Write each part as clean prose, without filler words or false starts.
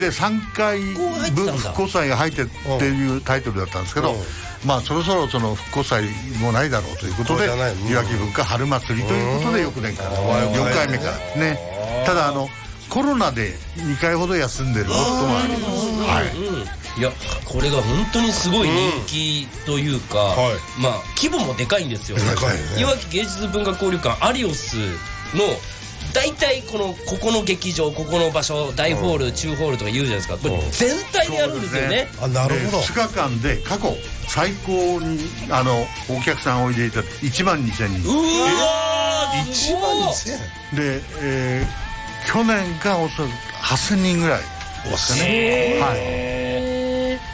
で3回復興祭が入ってっていうタイトルだったんですけど、まあそろそろその復興祭もないだろうということで、いわき文化春祭りということで翌年から4回目からね。ただコロナで2回ほど休んでることもあります。はい。 いやこれが本当にすごい人気というか、まあ規模もでかいんですよ。いわき芸術文化交流館アリオスの大体ここの劇場、ここの場所、大ホール、中ホールとか言うじゃないですか。これ全体でやるんですよね。 あ、なるほど。 2日間で過去最高にお客さんおいでいただいて1万2000人。 うわー、 1万2000 で、去年がおそらく8000人ぐらいですかね。はい。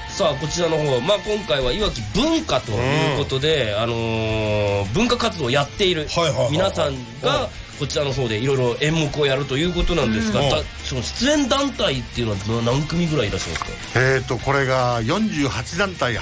さあこちらの方、まあ今回はいわき文化ということで、文化活動をやっている皆さんがこちらの方でいろいろ演目をやるということなんですが、その出演団体っていうのは何組ぐらいいらっしゃるんですか？ これが48団体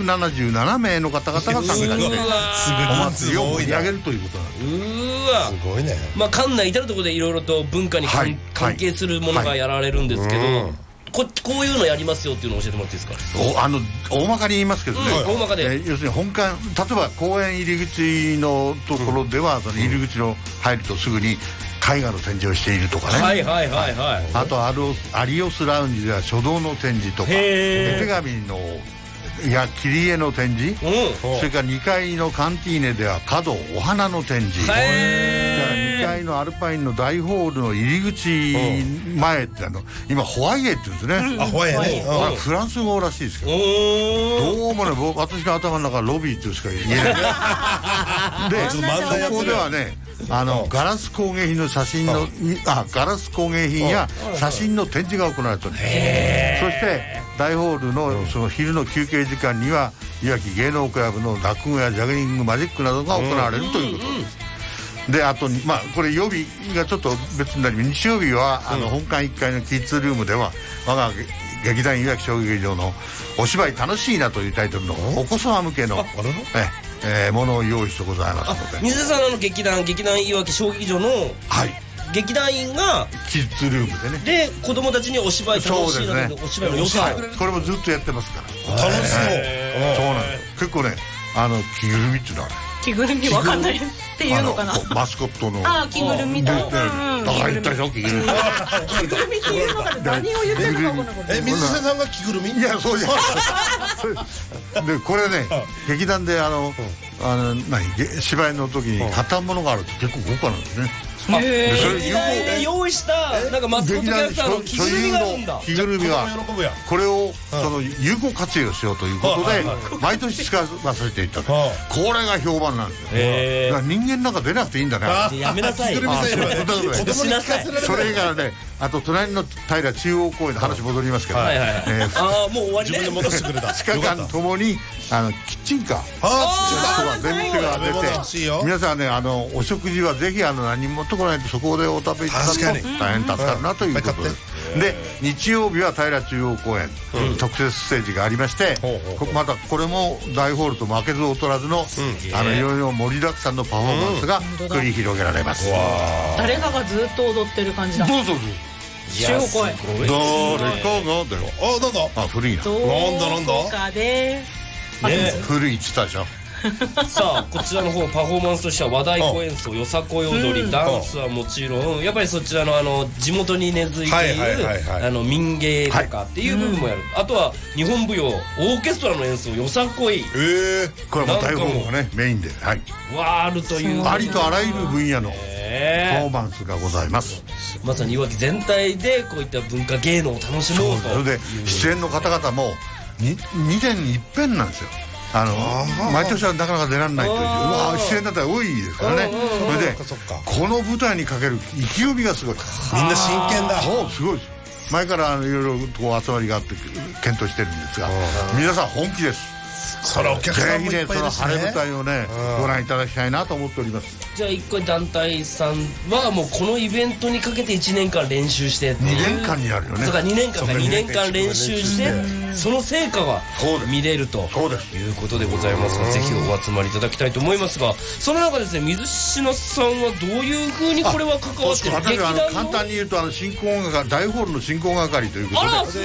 877名の方々が参加してお祭りを盛り上げるということなんです。 うわ、 すごいね。 まあ館内至るところでいろいろと文化に関係するものがやられるんですけど、こういうのやりますよっていうのを教えてもらっていいですか？ 大まかに言いますけどね、 大まかで、 要するに本館、例えば公園入り口のところでは、その入り口の入るとすぐに絵画の展示をしているとかね、あとアリオスラウンジでは書道の展示とか、絵手紙の切り絵の展示、それから2階のカンティーネでは華道お花の展示、2階のアルパインの大ホールの入り口前って今ホワイエって言うんですね。 ホワイエね。 フランス語らしいですけど、どうもね、私の頭の中ロビーとしか言えないで、そこではね、ガラス工芸品の写真のガラス工芸品や写真の展示が行われております。そして大ホールのその昼の休憩時間にはいわき芸能クラブの落語やジャグリング、マジックなどが行われるということです。で、あとまあこれ曜日がちょっと別になり、日曜日は本館1階のキッズルームでは我が劇団いわき小劇場のお芝居楽しいなというタイトルのお子様向けのものを用意してございますので、 水田さん劇団いわき小劇場の劇団員がキッズルームでね、 で子供たちにお芝居楽しいなと、お芝居の良さ、 これもずっとやってますから。 楽しそう。そうなんです。結構ね、着ぐるみっていうのはね、 着ぐるみわかんないっていうのかな、 マスコットの着ぐるみと、 だから言ったでしょ、着ぐるみ着ぐるみっていうのが何を言ってるのか分からない。 水瀬さんが着ぐるみ？ いや、そうじゃないで、これね、劇団で芝居の時に買ったものがあると結構豪華なんですね。 劇団で用意したなんかマスコットキャラクターの着ぐるみがあるんだ。 着ぐるみはこれを有効活用しようということで毎年使わせていただく。これが評判なんですよ。だから人間なんか出なくていいんだね。 やめなさい。 着ぐるみさえしなさい。 それがね、あと隣の平中央公園で話戻りますけど、 もう終わりね。 自分で戻してくれた。 2日間ともにキッチンカー全部が出て、皆さんね、お食事はぜひ何も持ってこないとそこでお食べいただくと大変助かるなということです。で、日曜日は平中央公園特設ステージがありまして、またこれも大ホールと負けず劣らずのいろいろ盛りだくさんのパフォーマンスが繰り広げられます。 誰かがずっと踊ってる感じだ。 どうぞ。 中央公園。 誰かがだよ。 なんだ。 古いな。 なんだ。 どこかで古いっつったでしょ。 さあこちらの方パフォーマンスとしては和太鼓演奏、よさこい踊り、ダンスはもちろんやっぱりそちらの地元に根付いている民芸とかっていう部分もやる。あとは日本舞踊、オーケストラの演奏、よさこい、 これも大砲がねメインであるという、 ありとあらゆる分野のパフォーマンスがございます。 まさにいわき全体でこういった文化芸能を楽しもうと。 それで出演の方々も2年に一遍なんですよ。毎年はなかなか出られないという出演だったら多いですからね。それでこの舞台にかける意気込みがすごい。 みんな真剣だ。 すごいです。前からいろいろ集まりがあって検討してるんですが、皆さん本気です。 それお客さんもいっぱいそのですね。 晴れ舞台をねご覧いただきたいなと思っております。 じゃあ一個団体さんはもうこのイベントにかけて1年間練習してっていう 2年間になるよね。 そうか2年間練習してその成果が見れるということでございますが、ぜひお集まりいただきたいと思いますが、その中ですね、水品さんはどういうふうにこれは関わってる？ 私簡単に言うと進行係、大ホールの進行係ということで